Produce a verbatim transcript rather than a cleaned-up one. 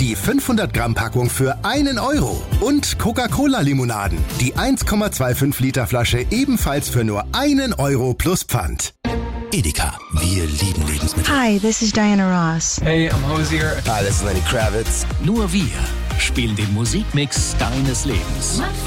Die fünfhundert Gramm Packung für einen Euro. Und Coca-Cola-Limonaden. Die eins Komma fünfundzwanzig Liter Flasche ebenfalls für nur einen Euro plus Pfand. Edeka, wir lieben Lebensmittel. Hi, this is Diana Ross. Hey, I'm Hosier. Hi, this is Lenny Kravitz. Nur wir spielen den Musikmix deines Lebens.